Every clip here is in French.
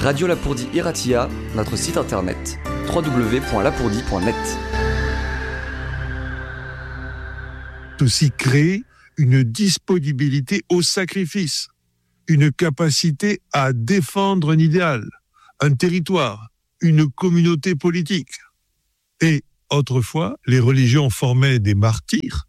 Radio Lapourdie Iratia, notre site internet www.lapourdie.net. Aussi créer une disponibilité au sacrifice, une capacité à défendre un idéal, un territoire, une communauté politique. Et autrefois, les religions formaient des martyrs.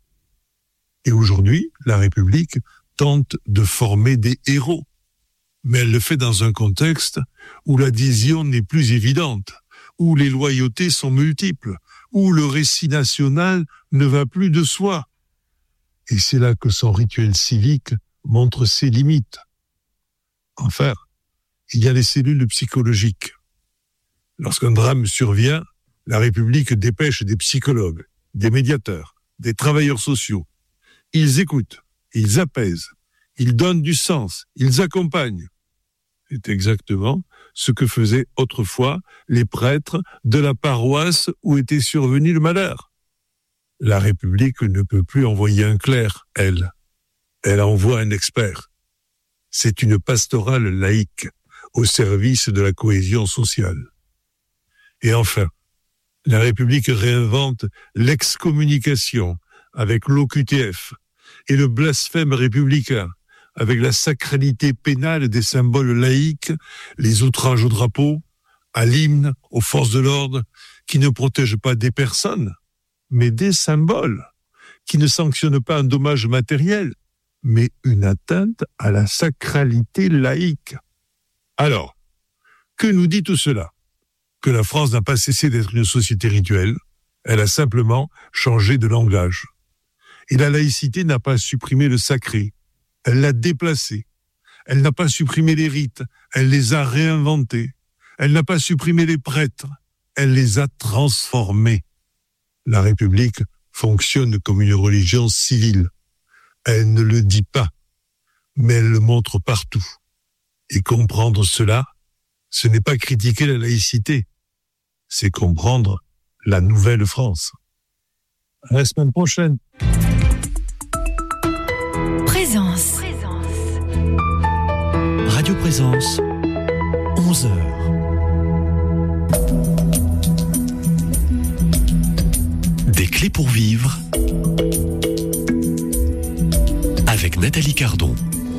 Et aujourd'hui, la République tente de former des héros. Mais elle le fait dans un contexte où l'adhésion n'est plus évidente, où les loyautés sont multiples, où le récit national ne va plus de soi. Et c'est là que son rituel civique montre ses limites. Enfin, il y a les cellules psychologiques. Lorsqu'un drame survient, la République dépêche des psychologues, des médiateurs, des travailleurs sociaux. Ils écoutent, ils apaisent, ils donnent du sens, ils accompagnent. C'est exactement ce que faisaient autrefois les prêtres de la paroisse où était survenu le malheur. La République ne peut plus envoyer un clerc, elle. Elle envoie un expert. C'est une pastorale laïque au service de la cohésion sociale. Et enfin, la République réinvente l'excommunication avec l'OQTF et le blasphème républicain avec la sacralité pénale des symboles laïques, les outrages au drapeau, à l'hymne, aux forces de l'ordre, qui ne protègent pas des personnes, mais des symboles, qui ne sanctionnent pas un dommage matériel, mais une atteinte à la sacralité laïque. Alors, que nous dit tout cela ? Que la France n'a pas cessé d'être une société rituelle, elle a simplement changé de langage. Et la laïcité n'a pas supprimé le sacré, elle l'a déplacé. Elle n'a pas supprimé les rites, elle les a réinventés. Elle n'a pas supprimé les prêtres, elle les a transformés. La République fonctionne comme une religion civile. Elle ne le dit pas, mais elle le montre partout. Et comprendre cela, ce n'est pas critiquer la laïcité, c'est comprendre la nouvelle France. À la semaine prochaine. Présence. Radio Présence, 11h. Des clés pour vivre avec Nathalie Cardon.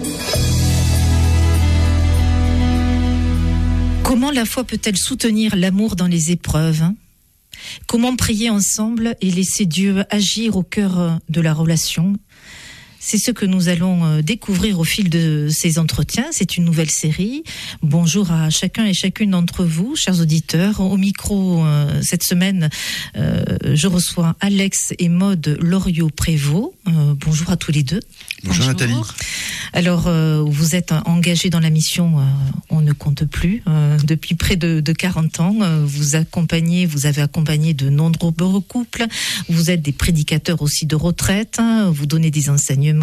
Comment la foi peut-elle soutenir l'amour dans les épreuves ? Comment prier ensemble et laisser Dieu agir au cœur de la relation ? C'est ce que nous allons découvrir au fil de ces entretiens. C'est une nouvelle série. Bonjour à chacun et chacune d'entre vous, chers auditeurs. Au micro, cette semaine, je reçois Alex et Maude Loriot-Prévost. Bonjour à tous les deux. Bonjour Nathalie. Alors, vous êtes engagés dans la mission On ne compte plus. Depuis près de 40 ans, vous avez accompagné de nombreux couples. Vous êtes des prédicateurs aussi de retraite. Vous donnez des enseignements.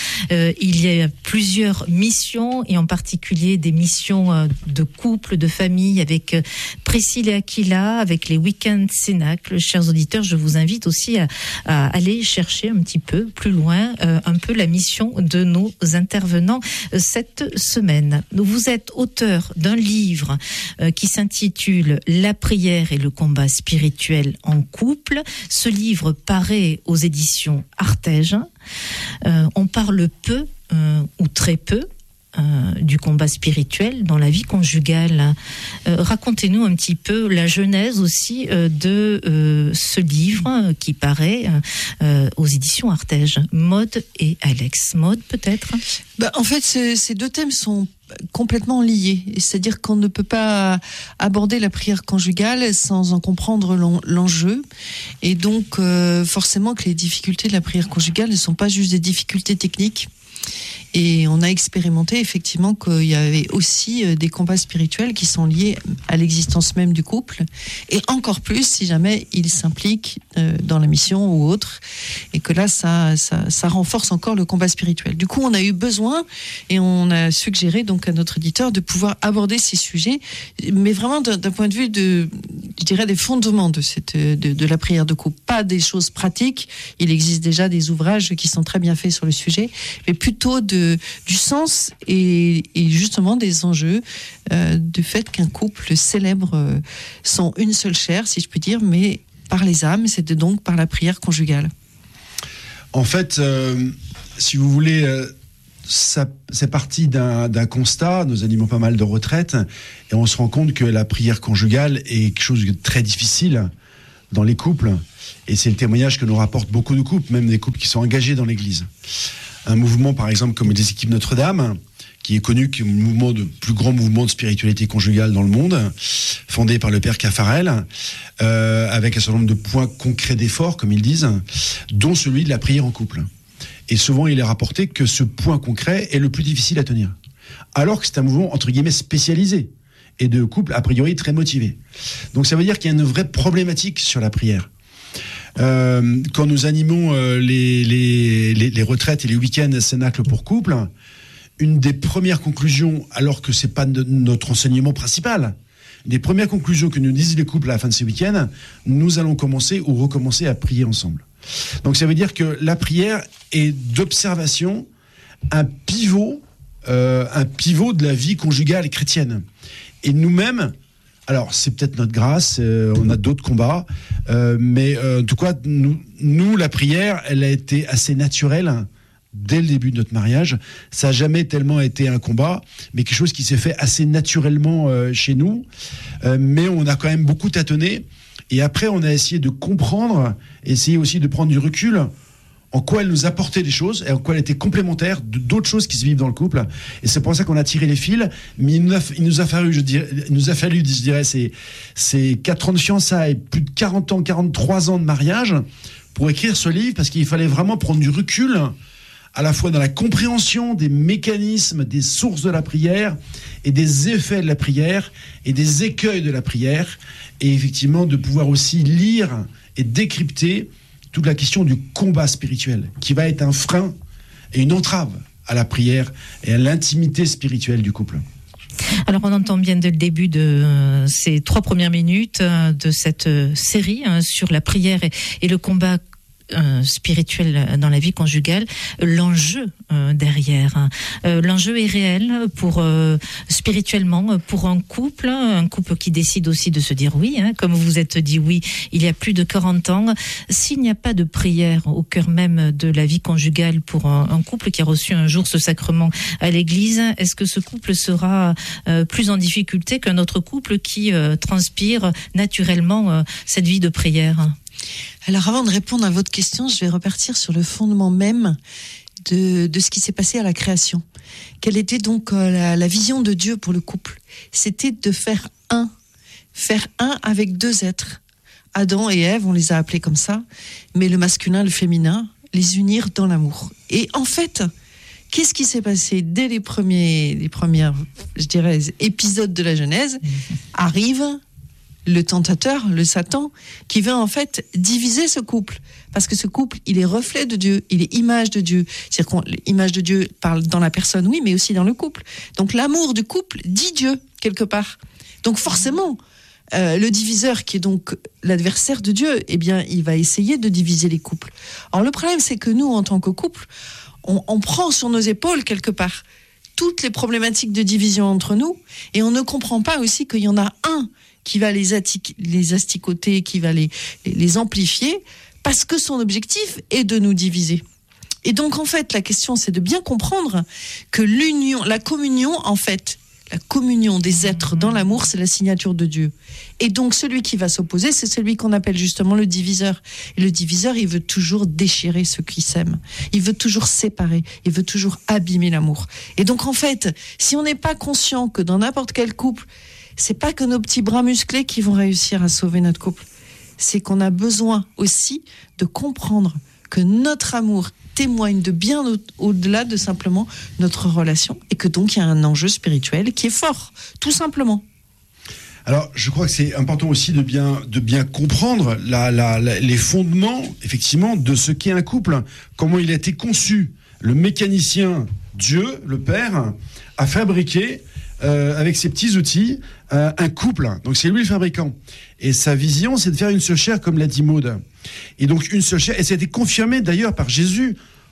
Il y a plusieurs missions, et en particulier des missions de couple, de famille, avec Priscille et Aquila, avec les week-ends Cénacle. Chers auditeurs, je vous invite aussi à aller chercher un petit peu plus loin un peu la mission de nos intervenants cette semaine. Vous êtes auteur d'un livre qui s'intitule « La prière et le combat spirituel en couple ». Ce livre paraît aux éditions Artege. On parle peu ou très peu du combat spirituel dans la vie conjugale. Racontez-nous un petit peu la genèse aussi de ce livre qui paraît aux éditions Artege. Maude et Alex. Maude, peut-être ? En fait, ces deux thèmes sont complètement liés. C'est-à-dire qu'on ne peut pas aborder la prière conjugale sans en comprendre l'enjeu. Et donc, forcément que les difficultés de la prière conjugale ne sont pas juste des difficultés techniques. Et on a expérimenté effectivement qu'il y avait aussi des combats spirituels qui sont liés à l'existence même du couple, et encore plus si jamais il s'implique dans la mission ou autre, et que là ça renforce encore le combat spirituel. Du coup, on a eu besoin, et on a suggéré donc à notre éditeur de pouvoir aborder ces sujets, mais vraiment d'un point de vue je dirais des fondements de la prière de couple, pas des choses pratiques. Il existe déjà des ouvrages qui sont très bien faits sur le sujet, mais plutôt plutôt du sens et justement des enjeux du fait qu'un couple célèbre son une seule chair, si je puis dire, mais par les âmes, c'est donc par la prière conjugale. En fait, si vous voulez, c'est parti d'un constat. Nous animons pas mal de retraites et on se rend compte que la prière conjugale est quelque chose de très difficile dans les couples. Et c'est le témoignage que nous rapportent beaucoup de couples, même des couples qui sont engagés dans l'Église. Un mouvement, par exemple, comme les équipes Notre-Dame, qui est connu comme le plus grand mouvement de spiritualité conjugale dans le monde, fondé par le père Caffarel, avec un certain nombre de points concrets d'effort, comme ils disent, dont celui de la prière en couple. Et souvent, il est rapporté que ce point concret est le plus difficile à tenir. Alors que c'est un mouvement, entre guillemets, spécialisé, et de couples, a priori, très motivés. Donc ça veut dire qu'il y a une vraie problématique sur la prière. Quand nous animons les retraites et les week-ends cénacles pour couple, une des premières conclusions, alors que c'est pas notre enseignement principal, des premières conclusions que nous disent les couples à la fin de ces week-ends, nous allons commencer ou recommencer à prier ensemble. Donc ça veut dire que la prière est d'observation un pivot de la vie conjugale chrétienne. Et nous-mêmes, alors c'est peut-être notre grâce, on a d'autres combats, mais en tout cas, nous, la prière, elle a été assez naturelle dès le début de notre mariage. Ça n'a jamais tellement été un combat, mais quelque chose qui s'est fait assez naturellement chez nous. Mais on a quand même beaucoup tâtonné. Et après, on a essayé de comprendre, essayer aussi de prendre du recul en quoi elle nous apportait des choses et en quoi elle était complémentaire d'autres choses qui se vivent dans le couple. Et c'est pour ça qu'on a tiré les fils. Mais il nous a fallu, je dirais, ces 4 ans de fiançailles, plus de 40 ans, 43 ans de mariage pour écrire ce livre, parce qu'il fallait vraiment prendre du recul à la fois dans la compréhension des mécanismes, des sources de la prière et des effets de la prière et des écueils de la prière, et effectivement de pouvoir aussi lire et décrypter toute la question du combat spirituel, qui va être un frein et une entrave à la prière et à l'intimité spirituelle du couple. Alors on entend bien dès le début de ces 3 premières minutes de cette série sur la prière et le combat spirituel dans la vie conjugale, l'enjeu derrière. L'enjeu est réel pour spirituellement pour un couple qui décide aussi de se dire oui, comme vous vous êtes dit oui il y a plus de 40 ans. S'il n'y a pas de prière au cœur même de la vie conjugale pour un couple qui a reçu un jour ce sacrement à l'église, est-ce que ce couple sera plus en difficulté qu'un autre couple qui transpire naturellement cette vie de prière? Alors avant de répondre à votre question, je vais repartir sur le fondement même de ce qui s'est passé à la création. Quelle était donc la vision de Dieu pour le couple? C'était de faire un avec 2 êtres. Adam et Ève, on les a appelés comme ça, mais le masculin, le féminin, les unir dans l'amour. Et en fait, qu'est-ce qui s'est passé dès les premières, je dirais, épisodes de la Genèse? Arrive le tentateur, le Satan, qui veut en fait diviser ce couple. Parce que ce couple, il est reflet de Dieu, il est image de Dieu. C'est-à-dire que l'image de Dieu parle dans la personne, oui, mais aussi dans le couple. Donc l'amour du couple dit Dieu, quelque part. Donc forcément, le diviseur, qui est donc l'adversaire de Dieu, eh bien, il va essayer de diviser les couples. Alors le problème, c'est que nous, en tant que couple, on prend sur nos épaules, quelque part, toutes les problématiques de division entre nous, et on ne comprend pas aussi qu'il y en a un qui va les asticoter, qui va les amplifier, parce que son objectif est de nous diviser. Et donc, en fait, la question, c'est de bien comprendre que la communion des êtres dans l'amour, c'est la signature de Dieu. Et donc, celui qui va s'opposer, c'est celui qu'on appelle justement le diviseur. Et le diviseur, il veut toujours déchirer ceux qui s'aiment. Il veut toujours séparer. Il veut toujours abîmer l'amour. Et donc, en fait, si on n'est pas conscient que dans n'importe quel couple, c'est pas que nos petits bras musclés qui vont réussir à sauver notre couple. C'est qu'on a besoin aussi de comprendre que notre amour témoigne de bien au-delà de simplement notre relation, et que donc il y a un enjeu spirituel qui est fort, tout simplement. Alors, je crois que c'est important aussi de bien comprendre les fondements, effectivement, de ce qu'est un couple, comment il a été conçu. Le mécanicien, Dieu, le Père, a fabriqué avec ses petits outils un couple. Donc c'est lui le fabricant. Et sa vision, c'est de faire une seule chair, comme l'a dit Maud. Et donc une seule chair. Et ça a été confirmé d'ailleurs par Jésus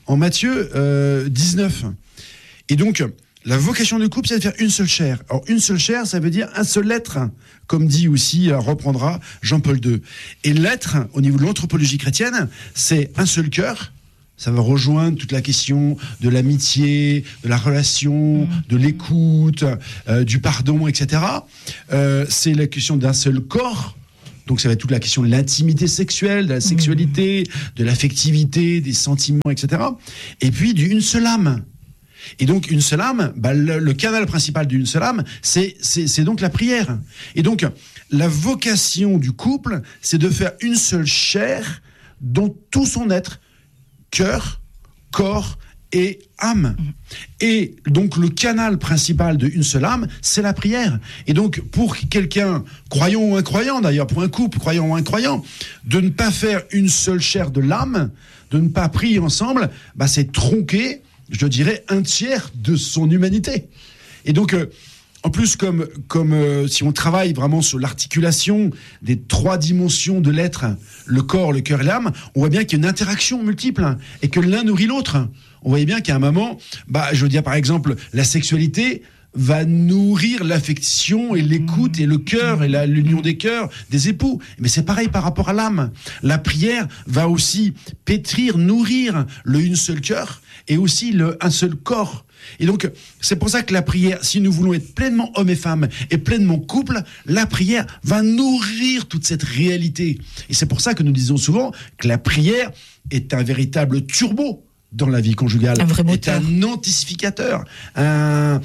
en Matthieu 19. Et donc, la vocation du couple, c'est de faire une seule chair. Alors, une seule chair, ça veut dire un seul être, comme dit aussi, reprendra Jean-Paul II. Et l'être, au niveau de l'anthropologie chrétienne, c'est un seul cœur. Ça va rejoindre toute la question de l'amitié, de la relation, de l'écoute, du pardon, etc. C'est la question d'un seul corps. Donc ça va être toute la question de l'intimité sexuelle, de la sexualité, de l'affectivité, des sentiments, etc. Et puis d'une seule âme. Et donc une seule âme, le canal principal d'une seule âme, c'est donc la prière. Et donc la vocation du couple, c'est de faire une seule chair dans tout son être, cœur, corps et âme. Et donc le canal principal d'une seule âme, c'est la prière. Et donc pour quelqu'un, croyant ou incroyant d'ailleurs, pour un couple, croyant ou incroyant, de ne pas faire une seule chair de l'âme, de ne pas prier ensemble, c'est tronquer, je dirais, un tiers de son humanité. Et donc, en plus, comme si on travaille vraiment sur l'articulation des 3 dimensions de l'être, le corps, le cœur et l'âme, on voit bien qu'il y a une interaction multiple et que l'un nourrit l'autre. On voit bien qu'à un moment, je veux dire par exemple, la sexualité va nourrir l'affection et l'écoute et le cœur et l'union des cœurs des époux. Mais c'est pareil par rapport à l'âme. La prière va aussi pétrir, nourrir le une seul cœur et aussi un seul corps. Et donc, c'est pour ça que la prière, si nous voulons être pleinement hommes et femmes et pleinement couple, la prière va nourrir toute cette réalité. Et c'est pour ça que nous disons souvent que la prière est un véritable turbo dans la vie conjugale, est un antificateur, un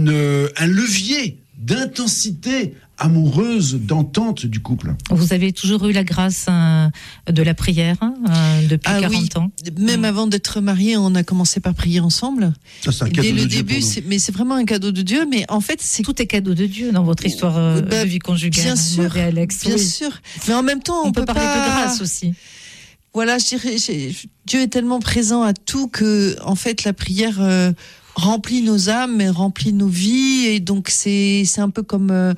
levier d'intensité amoureuse, d'entente du couple. Vous avez toujours eu la grâce de la prière depuis 40 ans. Même avant d'être mariés, on a commencé par prier ensemble. Ça, c'est un cadeau dès de le Dieu début, mais c'est vraiment un cadeau de Dieu. Mais en fait, tout est cadeau de Dieu dans votre histoire de vie conjugale. Bien sûr, Alex. Bien sûr. Mais en même temps, on peut parler de grâce aussi. Voilà, je dirais, Dieu est tellement présent à tout que, en fait, la prière remplit nos âmes, et remplit nos vies, et donc c'est un peu comme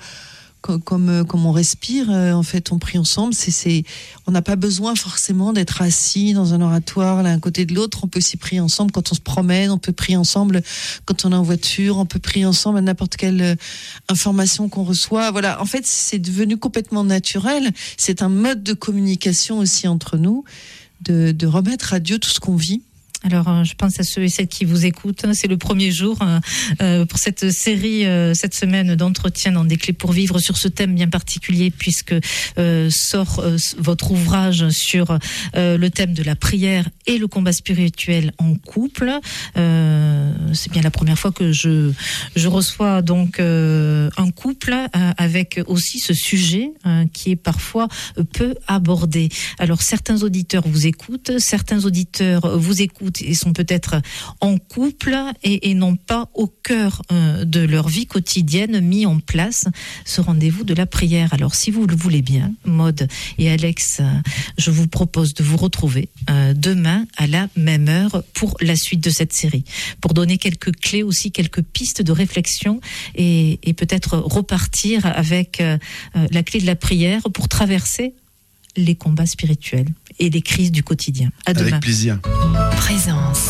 on respire. En fait, on prie ensemble. On n'a pas besoin forcément d'être assis dans un oratoire l'un à côté de l'autre. On peut s'y prier ensemble quand on se promène. On peut prier ensemble quand on est en voiture. On peut prier ensemble à n'importe quelle information qu'on reçoit. Voilà. En fait, c'est devenu complètement naturel. C'est un mode de communication aussi entre nous, de remettre à Dieu tout ce qu'on vit. Alors, je pense à ceux et celles qui vous écoutent. C'est le premier jour pour cette série, cette semaine d'entretien dans Des Clés pour Vivre sur ce thème bien particulier, puisque sort votre ouvrage sur le thème de la prière et le combat spirituel en couple. C'est bien la première fois que je reçois donc un couple avec aussi ce sujet qui est parfois peu abordé. Alors, certains auditeurs vous écoutent, certains auditeurs vous écoutent et sont peut-être en couple et n'ont pas au cœur de leur vie quotidienne mis en place ce rendez-vous de la prière. Alors si vous le voulez bien, Maud et Alex, je vous propose de vous retrouver demain à la même heure pour la suite de cette série, pour donner quelques clés aussi, quelques pistes de réflexion et peut-être repartir avec la clé de la prière pour traverser les combats spirituels et les crises du quotidien. À demain. Avec plaisir. Présence.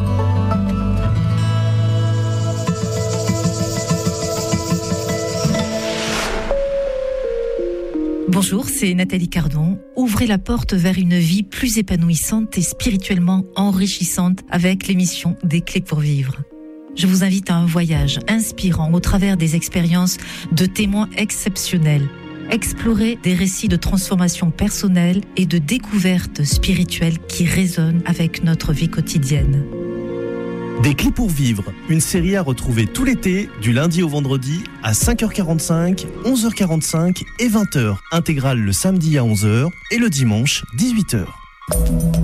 Bonjour, c'est Nathalie Cardon. Ouvrez la porte vers une vie plus épanouissante et spirituellement enrichissante avec l'émission Des Clés pour Vivre. Je vous invite à un voyage inspirant au travers des expériences de témoins exceptionnels. Explorer des récits de transformation personnelle et de découverte spirituelle qui résonnent avec notre vie quotidienne. Des Clés pour Vivre, une série à retrouver tout l'été, du lundi au vendredi, à 5h45, 11h45 et 20h. Intégrale le samedi à 11h et le dimanche, 18h.